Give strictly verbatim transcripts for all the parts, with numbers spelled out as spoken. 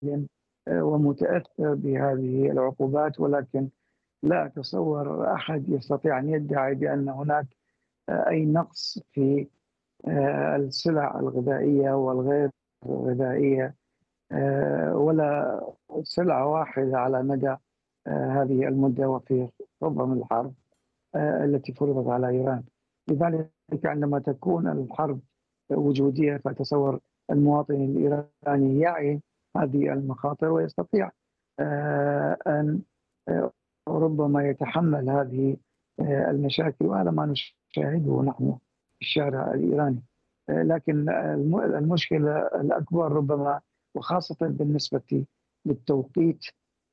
ومتأثر بهذه العقوبات، ولكن لا أتصور أحد يستطيع أن يدعي بأن هناك أي نقص في السلع الغذائية والغير الغذائية، ولا سلعة واحدة على مدى هذه المدة وفي نظام الحرب التي فرضت على إيران. لذلك عندما تكون الحرب وجودية فتصور المواطن الإيراني يعي هذه المخاطر ويستطيع أن ربما يتحمل هذه المشاكل، وهذا ما نشاهده نحن في الشارع الإيراني. لكن المشكلة الأكبر ربما وخاصة بالنسبة للتوقيت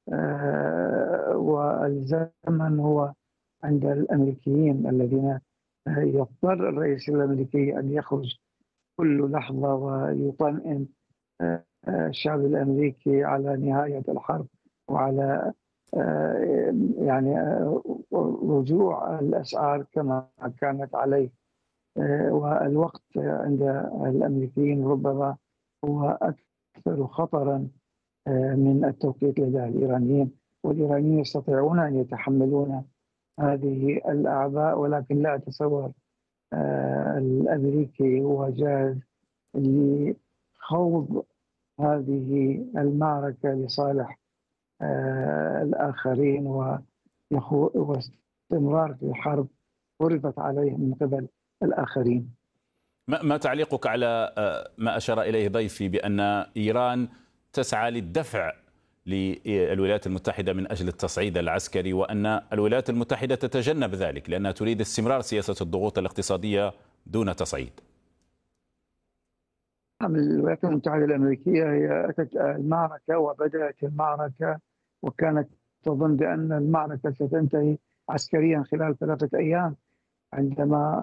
والزمن هو عند الأمريكيين، الذين يضطر الرئيس الأمريكي أن يخرج كل لحظة ويطمئن الشعب الأمريكي على نهاية الحرب وعلى يعني رجوع الأسعار كما كانت عليه. والوقت عند الأمريكيين ربما هو أكثر خطرا من التوقيت لدى الإيرانيين، والإيرانيين يستطيعون أن يتحملون هذه الأعباء، ولكن لا أتصور الأمريكي هو جاهز لخوض هذه المعركة لصالح الآخرين واستمرار في حرب فرضت عليه من قبل الآخرين. ما تعليقك على ما أشار إليه ضيفي بأن إيران تسعى للدفع للولايات المتحدة من أجل التصعيد العسكري، وأن الولايات المتحدة تتجنب ذلك لأنها تريد استمرار سياسة الضغوط الاقتصادية دون تصعيد؟ الولايات المتحدة الأمريكية هي أتت المعركة وبدأت المعركة وكانت تظن بأن المعركة ستنتهي عسكريا خلال ثلاثة أيام، عندما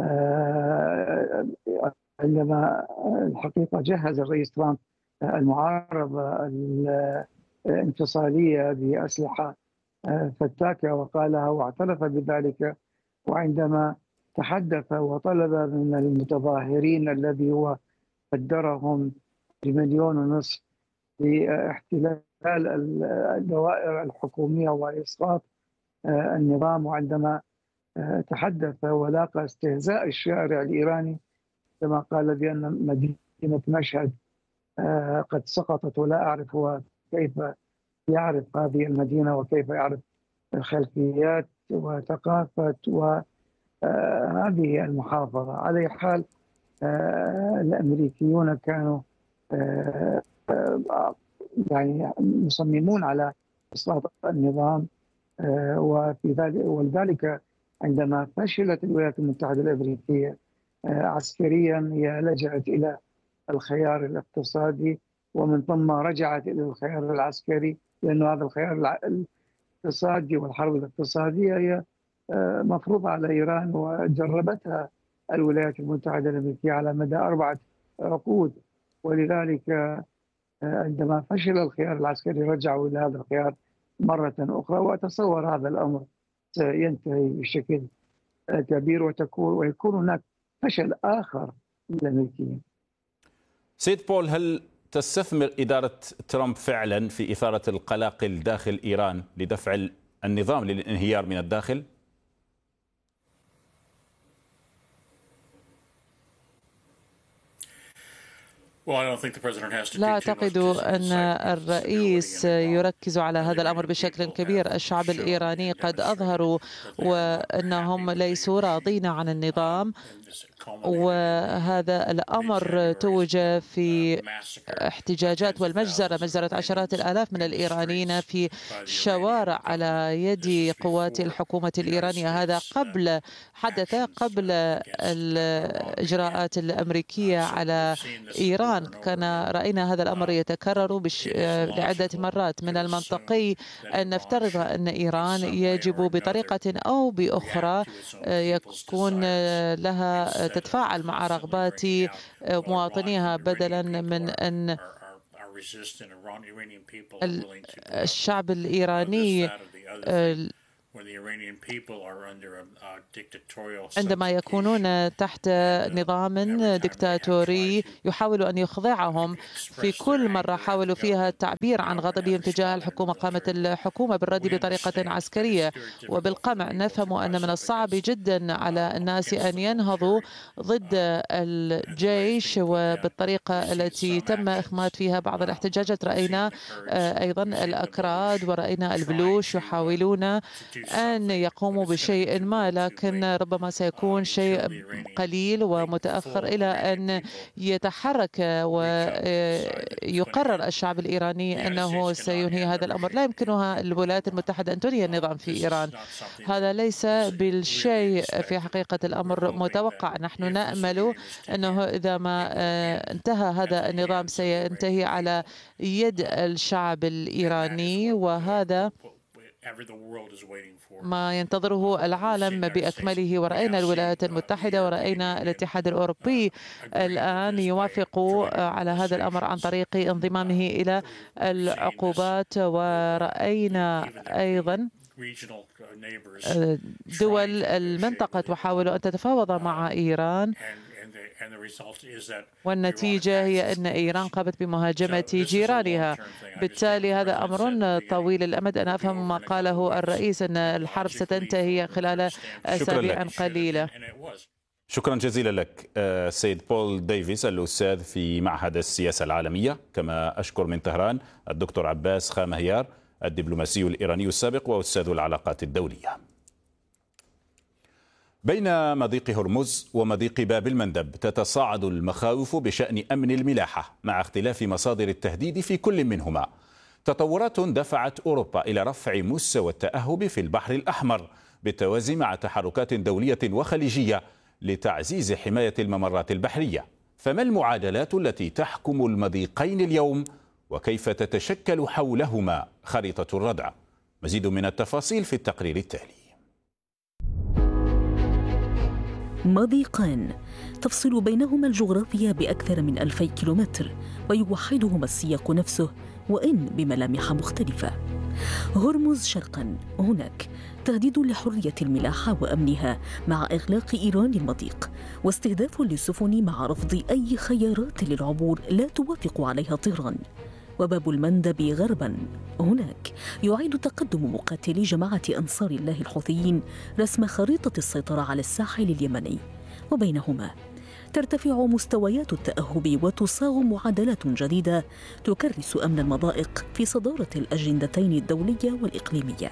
عندما الحقيقة جهز الرئيس ترامب المعارضة الانفصالية بأسلحة فتاكة وقالها واعترف بذلك. وعندما تحدث وطلب من المتظاهرين الذي هو قدرهم بمليون ونصف لاحتلال الدوائر الحكومية وإسقاط النظام، وعندما تحدث ولاقى استهزاء الشارع الإيراني كما قال بأن مدينة مشهد قد سقطت ولا أعرف هو كيف يعرف هذه المدينة وكيف يعرف خلفيات وثقافة وهذه المحافظة. على حال الأمريكيون كانوا يعني مصممون على إسقاط النظام، وفي ذلك ولذلك عندما فشلت الولايات المتحدة الأمريكية عسكريا هي لجأت إلى الخيار الاقتصادي، ومن ثم رجعت إلى الخيار العسكري، لأن هذا الخيار الاقتصادي والحرب الاقتصادية هي مفروضة على إيران وجربتها الولايات المتحدة الأمريكية على مدى أربعة عقود. ولذلك عندما فشل الخيار العسكري رجعوا إلى هذا الخيار مرة أخرى، وأتصور هذا الأمر سينتهي بشكل كبير وتكون ويكون هناك فشل آخر للأمريكيين. سيد بول، هل تستثمر إدارة ترامب فعلا في إثارة القلاقل داخل إيران لدفع النظام للانهيار من الداخل؟ لا أعتقد أن الرئيس يركز على هذا الأمر بشكل كبير. الشعب الإيراني قد أظهروا وأنهم ليسوا راضين عن النظام، وهذا الأمر توج في احتجاجات والمجزرة، مجزرة عشرات الآلاف من الإيرانيين في الشوارع على يد قوات الحكومة الإيرانية. هذا قبل حدث قبل الإجراءات الأمريكية على إيران. كان رأينا هذا الأمر يتكرر بش... لعدة مرات. من المنطقي أن نفترض أن إيران يجب بطريقة أو بأخرى يكون لها تتفاعل مع رغبات مواطنيها، بدلا من أن الشعب الإيراني عندما يكونون تحت نظام ديكتاتوري يحاول أن يخضعهم. في كل مرة حاولوا فيها التعبير عن غضبهم تجاه الحكومة قامت الحكومة بالرد بطريقة عسكرية، وبالقمع نفهم أن من الصعب جدا على الناس أن ينهضوا ضد الجيش وبالطريقة التي تم إخماد فيها بعض الاحتجاجات. رأينا أيضا الأكراد ورأينا البلوش يحاولون أن يقوموا بشيء ما، لكن ربما سيكون شيء قليل ومتأخر إلى أن يتحرك ويقرر الشعب الإيراني أنه سينهي هذا الأمر. لا يمكنها الولايات المتحدة أن تنهي النظام في إيران، هذا ليس بالشيء في حقيقة الأمر متوقع. نحن نأمل أنه إذا ما انتهى هذا النظام سينتهي على يد الشعب الإيراني، وهذا ما ينتظره العالم بأكمله. ورأينا الولايات المتحدة ورأينا الاتحاد الأوروبي الآن يوافقوا على هذا الأمر عن طريق انضمامه إلى العقوبات، ورأينا أيضا دول المنطقة تحاول أن تتفاوض مع إيران، والنتيجة هي أن إيران قامت بمهاجمة جيرانها. بالتالي هذا أمر طويل الأمد. أنا أفهم ما قاله الرئيس أن الحرب ستنتهي خلال أسابيع قليلة. شكرا جزيلا لك سيد بول ديفيس الأستاذ في معهد السياسة العالمية. كما أشكر من طهران الدكتور عباس خامهيار الدبلوماسي الإيراني السابق وأستاذ العلاقات الدولية. بين مضيق هرمز ومضيق باب المندب تتصاعد المخاوف بشأن أمن الملاحة مع اختلاف مصادر التهديد في كل منهما. تطورات دفعت أوروبا إلى رفع مستوى التأهب في البحر الأحمر بالتوازي مع تحركات دولية وخليجية لتعزيز حماية الممرات البحرية. فما المعادلات التي تحكم المضيقين اليوم وكيف تتشكل حولهما خريطة الردع؟ مزيد من التفاصيل في التقرير التالي. مضيقان تفصل بينهما الجغرافيا بأكثر من ألفي كيلومتر ويوحدهما السياق نفسه وإن بملامح مختلفة. هرمز شرقا، هناك تهديد لحرية الملاحة وأمنها مع إغلاق إيران المضيق واستهداف للسفن مع رفض أي خيارات للعبور لا توافق عليها طهران. وباب المندب غربا، هناك يعيد تقدم مقاتلي جماعة أنصار الله الحوثيين رسم خريطة السيطرة على الساحل اليمني، وبينهما ترتفع مستويات التأهب وتصاغ معادلات جديدة تكرس أمن المضائق في صدارة الأجندتين الدولية والإقليمية.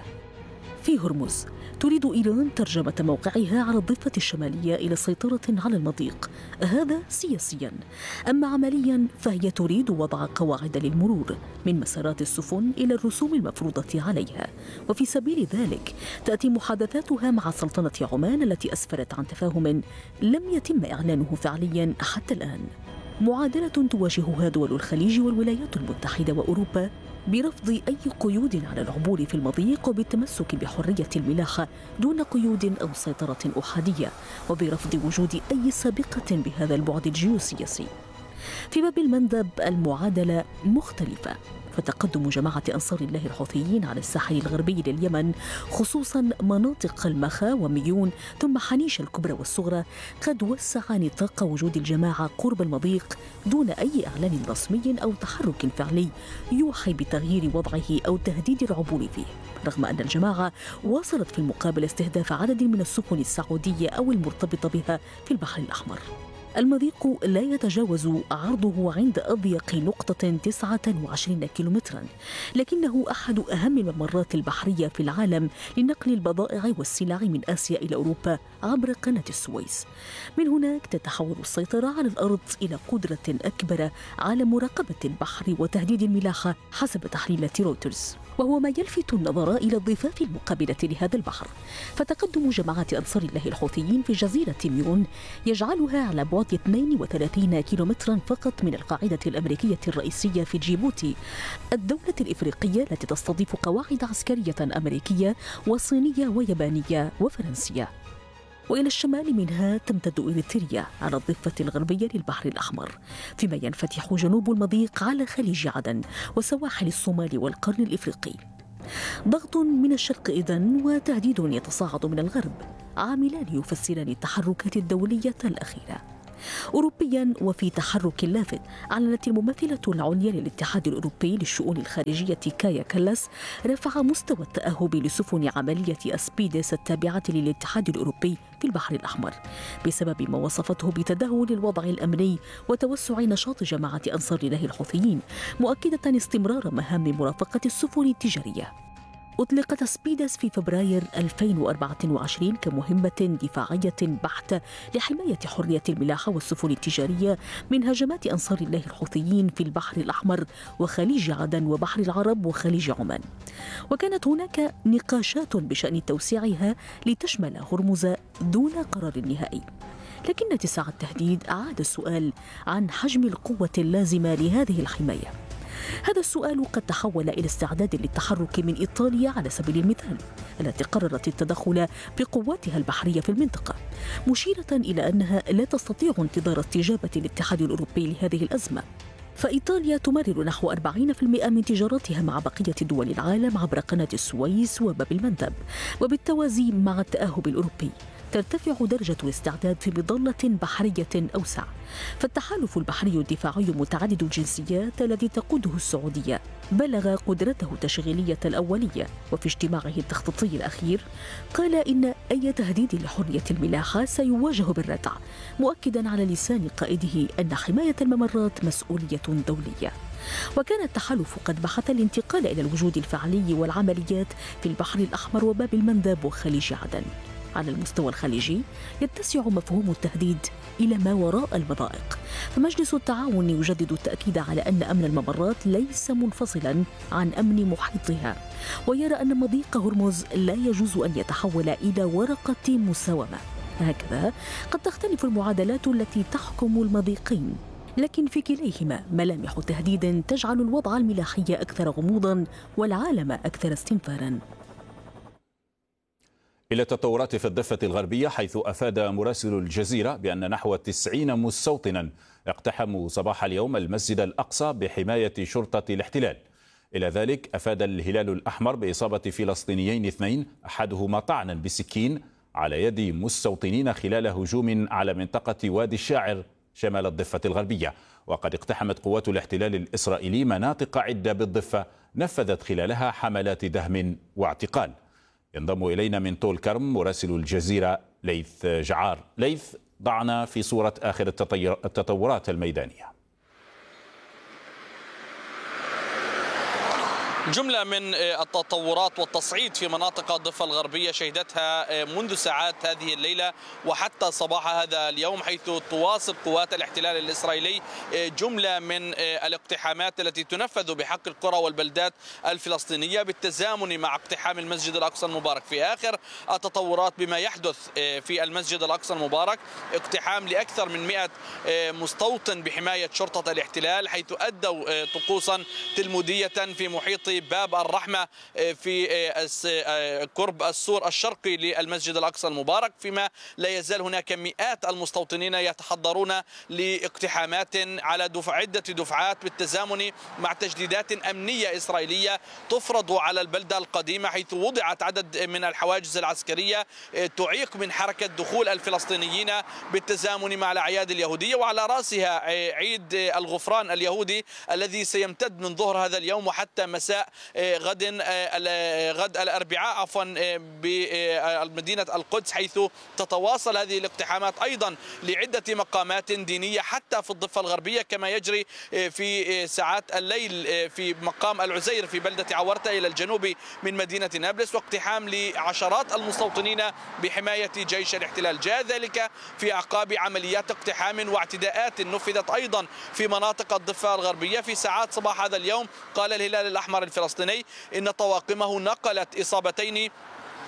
في هرمز تريد إيران ترجمة موقعها على الضفة الشمالية إلى سيطرة على المضيق، هذا سياسياً. أما عملياً فهي تريد وضع قواعد للمرور من مسارات السفن إلى الرسوم المفروضة عليها. وفي سبيل ذلك تأتي محادثاتها مع سلطنة عمان التي أسفرت عن تفاهم لم يتم إعلانه فعلياً حتى الآن. معادلة تواجهها دول الخليج والولايات المتحدة وأوروبا برفض أي قيود على العبور في المضيق وبالتمسك بحرية الملاحة دون قيود أو سيطرة أحادية، وبرفض وجود أي سابقة بهذا البعد الجيوسياسي. في باب المندب المعادلة مختلفة، فتقدم جماعة أنصار الله الحوثيين على الساحل الغربي لليمن خصوصا مناطق المخا وميون ثم حنيش الكبرى والصغرى قد وسع نطاق وجود الجماعة قرب المضيق دون أي إعلان رسمي أو تحرك فعلي يوحي بتغيير وضعه أو تهديد العبور فيه، رغم أن الجماعة واصلت في المقابل استهداف عدد من السفن السعودية أو المرتبطة بها في البحر الأحمر. المضيق لا يتجاوز عرضه عند أضيق نقطة تسعة وعشرين كيلومترا، لكنه أحد أهم الممرات البحرية في العالم لنقل البضائع والسلع من آسيا إلى أوروبا عبر قناة السويس. من هناك تتحول السيطرة على الأرض إلى قدرة أكبر على مراقبة البحر وتهديد الملاحة حسب تحليلات رويترز، وهو ما يلفت النظر إلى الضفاف المقابلة لهذا البحر. فتقدم جماعة أنصار الله الحوثيين في جزيرة ميون يجعلها على بعد اثنين وثلاثين كيلومترا فقط من القاعدة الأمريكية الرئيسية في جيبوتي، الدولة الإفريقية التي تستضيف قواعد عسكرية أمريكية وصينية ويابانية وفرنسية. وإلى الشمال منها تمتد إريتريا على الضفة الغربية للبحر الأحمر، فيما ينفتح جنوب المضيق على خليج عدن وسواحل الصومال والقرن الإفريقي. ضغط من الشرق إذن وتهديد يتصاعد من الغرب عاملان يفسران التحركات الدولية الأخيرة. أوروبيا وفي تحرك لافت، أعلنت الممثلة العليا للاتحاد الأوروبي للشؤون الخارجية كايا كالاس رفع مستوى التأهب لسفن عملية أسبيدس التابعة للاتحاد الأوروبي في البحر الأحمر بسبب ما وصفته بتدهور الوضع الأمني وتوسع نشاط جماعة أنصار الله الحوثيين، مؤكدة استمرار مهام مرافقة السفن التجارية. أطلقت أسبيدس في فبراير ألفين وأربعة وعشرين كمهمة دفاعية بحتة لحماية حرية الملاحة والسفن التجارية من هجمات أنصار الله الحوثيين في البحر الأحمر وخليج عدن وبحر العرب وخليج عمان. وكانت هناك نقاشات بشأن توسيعها لتشمل هرمز دون قرار نهائي. لكن اتساع التهديد أعاد السؤال عن حجم القوة اللازمة لهذه الحماية. هذا السؤال قد تحول إلى استعداد للتحرك من إيطاليا على سبيل المثال، التي قررت التدخل بقواتها البحرية في المنطقة، مشيرة إلى أنها لا تستطيع انتظار استجابة الاتحاد الأوروبي لهذه الأزمة. فإيطاليا تمرر نحو أربعين بالمئة من تجارتها مع بقية دول العالم عبر قناة السويس وباب المندب، وبالتوازي مع التأهب الأوروبي ترتفع درجة الاستعداد في مظلة بحرية أوسع. فالتحالف البحري الدفاعي متعدد الجنسيات الذي تقوده السعودية بلغ قدرته التشغيلية الأولية، وفي اجتماعه التخطيطي الأخير قال إن أي تهديد لحرية الملاحة سيواجه بالردع، مؤكدا على لسان قائده أن حماية الممرات مسؤولية دولية. وكان التحالف قد بحث الانتقال إلى الوجود الفعلي والعمليات في البحر الأحمر وباب المندب وخليج عدن. على المستوى الخليجي يتسع مفهوم التهديد إلى ما وراء المضائق، فمجلس التعاون يجدد التأكيد على أن أمن الممرات ليس منفصلا عن أمن محيطها، ويرى أن مضيق هرمز لا يجوز أن يتحول إلى ورقة مساومة. هكذا قد تختلف المعادلات التي تحكم المضيقين، لكن في كليهما ملامح تهديد تجعل الوضع الملاحي أكثر غموضا والعالم أكثر استنفارا. إلى التطورات في الضفة الغربية، حيث أفاد مراسل الجزيرة بأن نحو تسعين مستوطنا اقتحموا صباح اليوم المسجد الأقصى بحماية شرطة الاحتلال. إلى ذلك أفاد الهلال الأحمر بإصابة فلسطينيين اثنين، أحدهما طعنا بسكين على يد مستوطنين خلال هجوم على منطقة وادي الشاعر شمال الضفة الغربية. وقد اقتحمت قوات الاحتلال الإسرائيلي مناطق عدة بالضفة نفذت خلالها حملات دهم واعتقال. ينضم إلينا من طول كرم مراسل الجزيرة ليث جعار. ليث، ضعنا في صورة آخر التطورات الميدانية. جملة من التطورات والتصعيد في مناطق الضفة الغربية شهدتها منذ ساعات هذه الليلة وحتى صباح هذا اليوم، حيث تواصل قوات الاحتلال الإسرائيلي جملة من الاقتحامات التي تنفذ بحق القرى والبلدات الفلسطينية بالتزامن مع اقتحام المسجد الأقصى المبارك. في آخر التطورات بما يحدث في المسجد الأقصى المبارك اقتحام لأكثر من مئة مستوطن بحماية شرطة الاحتلال، حيث أدوا طقوسا تلمودية في محيط باب الرحمة في قرب السور الشرقي للمسجد الأقصى المبارك، فيما لا يزال هناك مئات المستوطنين يتحضرون لاقتحامات على دفع عدة دفعات بالتزامن مع تجديدات أمنية إسرائيلية تفرض على البلدة القديمة، حيث وضعت عدد من الحواجز العسكرية تعيق من حركة دخول الفلسطينيين بالتزامن مع الأعياد اليهودية، وعلى رأسها عيد الغفران اليهودي الذي سيمتد من ظهر هذا اليوم وحتى مساء غد غد الأربعاء عفوا بمدينة القدس، حيث تتواصل هذه الاقتحامات أيضا لعدة مقامات دينية حتى في الضفة الغربية، كما يجري في ساعات الليل في مقام العزير في بلدة عورتة إلى الجنوب من مدينة نابلس، واقتحام لعشرات المستوطنين بحماية جيش الاحتلال. جاء ذلك في أعقاب عمليات اقتحام واعتداءات نفذت أيضا في مناطق الضفة الغربية. في ساعات صباح هذا اليوم قال الهلال الأحمر الفلسطيني إن طواقمه نقلت إصابتين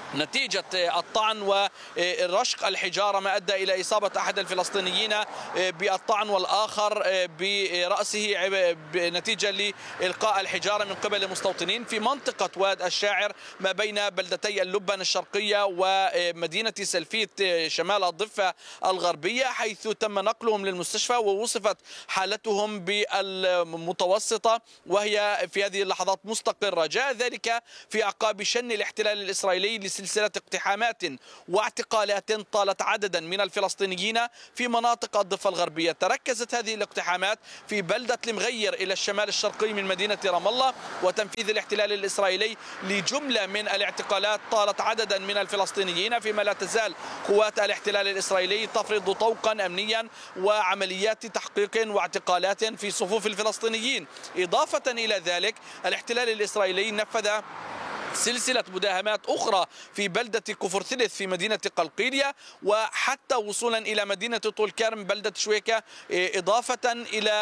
نتيجة الطعن ورشق الحجارة، ما أدى إلى إصابة أحد الفلسطينيين بالطعن والآخر برأسه نتيجة لإلقاء الحجارة من قبل المستوطنين في منطقة واد الشاعر ما بين بلدتي اللبن الشرقية ومدينة سلفيت شمال الضفة الغربية، حيث تم نقلهم للمستشفى ووصفت حالتهم بالمتوسطة وهي في هذه اللحظات مستقرة. جاء ذلك في أعقاب شن الاحتلال الإسرائيلي سلسلة اقتحامات واعتقالات طالت عددا من الفلسطينيين في مناطق الضفة الغربية. تركزت هذه الاقتحامات في بلدة المغير إلى الشمال الشرقي من مدينة رام الله، وتنفيذ الاحتلال الإسرائيلي لجملة من الاعتقالات طالت عددا من الفلسطينيين، فيما لا تزال قوات الاحتلال الإسرائيلي تفرض طوقا أمنيا وعمليات تحقيق واعتقالات في صفوف الفلسطينيين. إضافة إلى ذلك الاحتلال الإسرائيلي نفذ سلسلة مداهمات أخرى في بلدة كفر ثلث في مدينة قلقيلية، وحتى وصولا إلى مدينة طول كرم بلدة شويكة، إضافة إلى